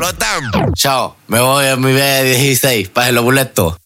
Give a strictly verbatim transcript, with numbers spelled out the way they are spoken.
explotan. Chao, me voy a mi B dieciséis, para los boletos.